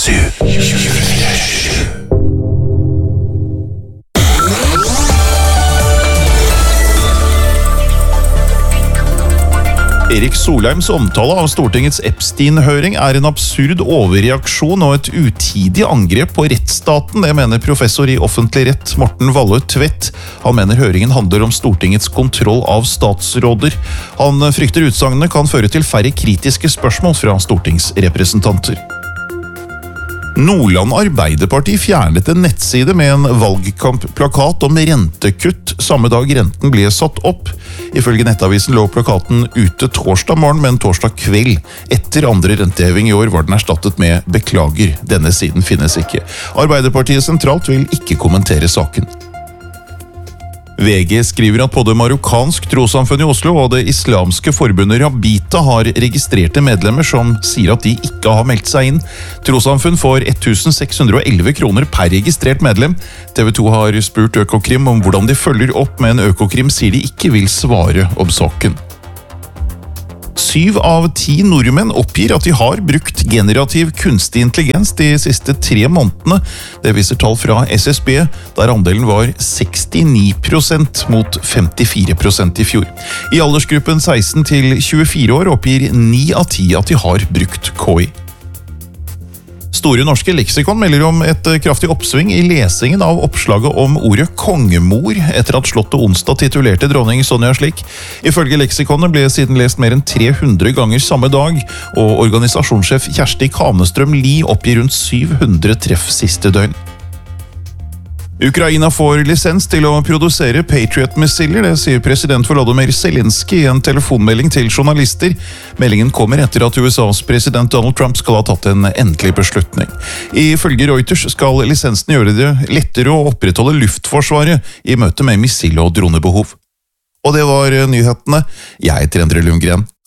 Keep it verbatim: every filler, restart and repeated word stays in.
Erik Solheims omtale av Stortingets Epstein-høring er en absurd overreaksjon og et utidig angrep på rettsstaten, det mener professor i offentlig rett Morten Wallø Tvedt. Han mener høringen handler om Stortingets kontroll av statsråder. Han frykter utsagnene kan føre til færre kritiske spørsmål fra stortingsrepresentanter. Nordland Arbeiderparti fjernet en nettside med en valgkampplakat om rentekutt samme dag renten ble satt opp. Ifølge Nettavisen lå plakaten ute torsdag morgen, men torsdag kveld etter andre renteheving i år var den erstattet med «Beklager, denne siden finnes ikke». Arbeiderpartiet sentralt vil ikke kommentere saken. V G skriver at både marokkansk trossamfunn i Oslo og det islamske forbundet Rabita har registrerte medlemmer som sier at de ikke har meldt seg inn. Trossamfunn får ett tusen seks hundre og elleve kroner per registrert medlem. T V to har spurt Økokrim om hvordan de følger opp, men Økokrim sier de ikke vil svare om saken. Syv av ti nordmenn oppgir at de har brukt generativ kunstig intelligens de siste tre månedene. Det viser tall fra S S B, der andelen var sekstini prosent mot femtifire prosent i fjor. I aldersgruppen seksten til tjuefire år oppgir ni av ti at de har brukt K I. Store norske leksikon melder om et kraftig oppsving i lesingen av oppslaget om ordet kongemor, etter at Slottet onsdag titulerte dronning Sonja slik. Ifølge leksikonet ble siden lest mer enn tre hundre ganger samme dag, og organisasjonssjef Kjersti Kanestrøm Lie oppgir rundt syv hundre treff siste døgn. Ukraina får lisens til å produsere Patriot-missiler, det sier president Volodymyr Zelensky i en telefonmelding til journalister. Meldingen kommer etter at U S A's president Donald Trump skal ha tatt en endelig beslutning. Ifølge Reuters skal lisensen gjøre det lettere å opprettholde luftforsvaret i møte med missil- og dronebehov. Og det var nyhetene. Jeg heter Endre Lundgren.